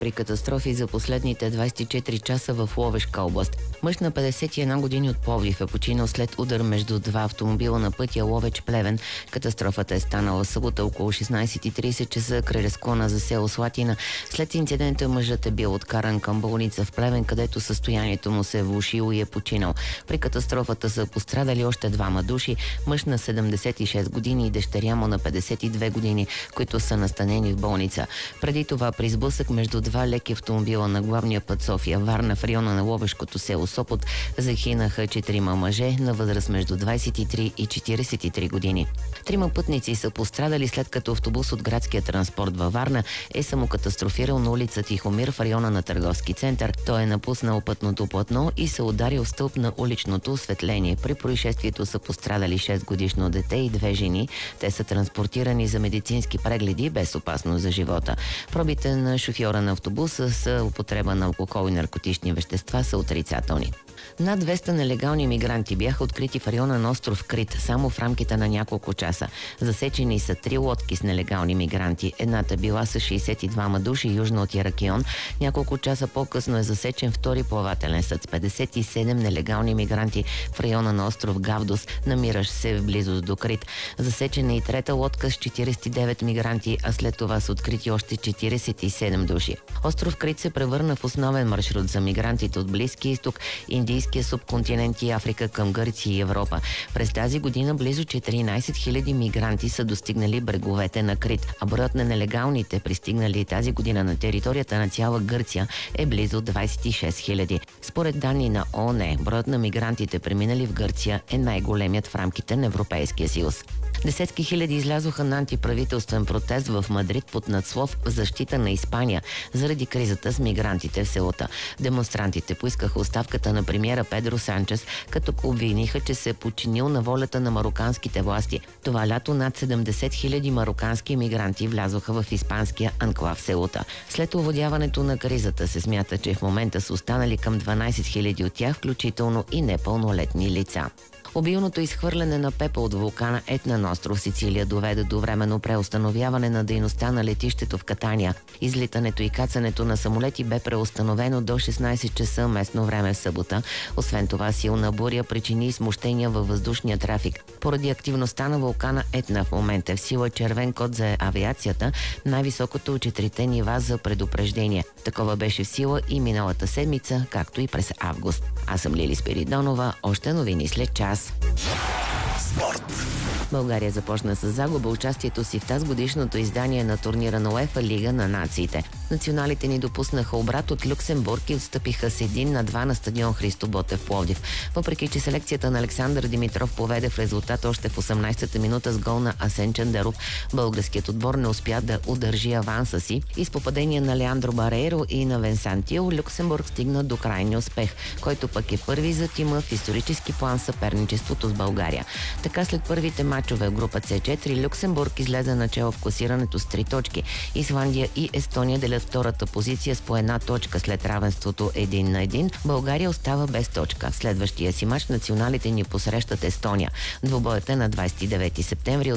При катастрофи за последните 24 часа в Ловешка област. Мъж на 51 години от Пловдив е починал след удар между два автомобила на пътя Ловеч-Плевен. Катастрофата е станала събота около 16:30 часа край разклона за село Слатина. След инцидента мъжът е бил откаран към болница в Плевен, където състоянието му се е влошило и е починал. При катастрофата са пострадали още двама души, мъж на 76 години и дъщеря му на 52 години, които са настанени в болница. Преди това при сблъсък между два леки автомобила на главния път София-Варна в района на Ловешкото село Сопот загинаха 4 мъже на възраст между 23 и 43 години. 3 пътници са пострадали след като автобус от градския транспорт във Варна е самокатастрофирал на улица Тихомир в района на Търговски център. Той е напуснал пътното платно и се ударил стълб на уличното осветление. При происшествието са пострадали 6-годишно дете и 2 жени. Те са транспортирани за медицински прегледи без опасност за живота. Пробите на шофьора на автобуса с употреба на алкохол и наркотични вещества са отрицателни. Над 200 нелегални мигранти бяха открити в района на остров Крит само в рамките на няколко часа. Засечени са 3 лодки с нелегални мигранти. Едната била с 62 души южно от Иракион. Няколко часа по-късно е засечен втори плавателен съд с 57 нелегални мигранти в района на остров Гавдос, намиращ се в близост до Крит. Засечена и трета лодка с 49 мигранти, а след това са открити още 47 души. Остров Крит се превърна в основен маршрут за мигрантите от Близкия изток, Индийския субконтинент и Африка към Гърция и Европа. През тази година близо 14 000 мигранти са достигнали бреговете на Крит, а броят на нелегалните, пристигнали тази година на територията на цяла Гърция, е близо 26 000. Според данни на ООН, броят на мигрантите, преминали в Гърция, е най-големият в рамките на Европейския съюз. Десетки хиляди излязоха на антиправителствен протест в Мадрид под надслов в защита на Испания заради кризата с мигрантите в селата. Демонстрантите поискаха оставката на премиера Педро Санчес, като обвиниха, че се е подчинил на волята на мароканските власти. Това лято над 70 хиляди марокански мигранти влязоха в испанския анклав селата. След овладяването на кризата се смята, че в момента са останали към 12 хиляди от тях, включително и непълнолетни лица. Обилното изхвърляне на пепел от вулкана Етна на остров Сицилия доведе до временно преустановяване на дейността на летището в Катания. Излитането и кацането на самолети бе преустановено до 16 часа местно време в събота. Освен това, силна буря причини смущения във въздушния трафик. Поради активността на вулкана Етна в момента е в сила червен код за авиацията, най-високото от 4-те нива за предупреждение. Такова беше в сила и миналата седмица, както и през август. Аз съм Лили Спиридонова, още новини след час. Спорт. България започна с загуба участието си в тазгодишното издание на турнира на УЕФА Лига на нациите. Националите ни допуснаха обрат от Люксембург и отстъпиха с 1-2 на стадион Христо Ботев Пловдив. Въпреки че селекцията на Александър Димитров поведе в резултат още в 18-та минута с гол на Асен Чандеров, българският отбор не успя да удържи аванса си и с попадение на Леандро Барейро и на Венсантио Люксембург стигна до крайния успех, който пък е първи за тима в исторически план съперничеството с България. Така след първите мачове в група С4 Люксембург излезе начало в класирането с 3 точки. Исландия и Естония делят втората позиция с по 1 точка след равенството 1-1. България остава без точка. В следващия си мач националите ни посрещат Естония. Двубоят е на 29 септември от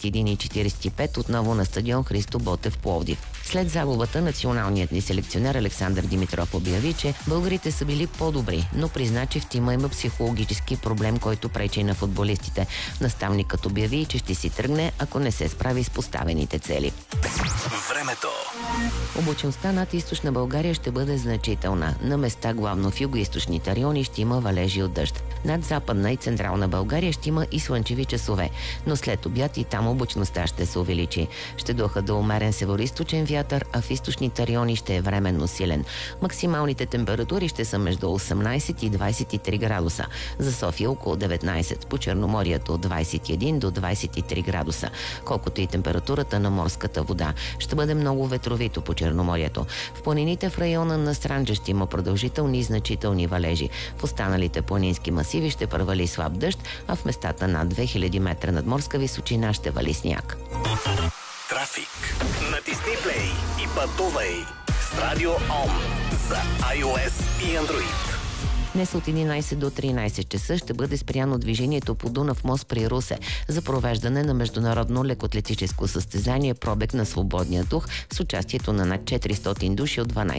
21:45 отново на стадион Христо Ботев Пловдив. След загубата националният ни селекционер Александър Димитров обяви, че българите са били по-добри, но призна, че в тима има психологически проблем, който пречи на футболистите. Наставникът обяви, че ще си тръгне, ако не се справи с поставените цели. Времето. Облачността над източна България ще бъде значителна. На места, главно в югоизточните райони, ще има валежи от дъжд. Над западна и централна България ще има и слънчеви часове, но след обяд и там облачността ще се увеличи. Ще духа до умерен североизточен вятър, а в източните райони ще е временно силен. Максималните температури ще са между 18 и 23 градуса. За София около 19, по Черноморието от 21 до 23 градуса. Колкото и температурата на морската вода. Ще бъде много ветровито по Черноморието. В планините в района на Странджа ще има продължителни и значителни валежи. В останалите планински масиви ще провали слаб дъжд, а в местата над 2000 метра над морска височина ще вали сняг. Трафик. Натисни плей и пътувай с Радио Ом за iOS и Android. Днес от 11 до 13 часа ще бъде спряно движението по Дунав мост при Русе за провеждане на международно лекоатлетическо състезание пробег на свободния дух с участието на над 400 души от 12